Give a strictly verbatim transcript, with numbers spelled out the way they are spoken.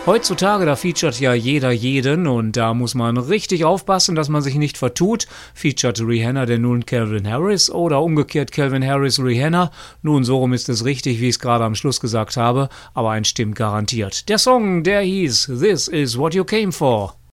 Heutzutage, da featuret ja jeder jeden und da muss man richtig aufpassen, dass man sich nicht vertut. Featuret Rihanna denn nun Calvin Harris oder umgekehrt Calvin Harris Rihanna? Nun, so rum ist es richtig, wie ich es gerade am Schluss gesagt habe, aber eins stimmt garantiert. Der Song, der hieß This Is What You Came For.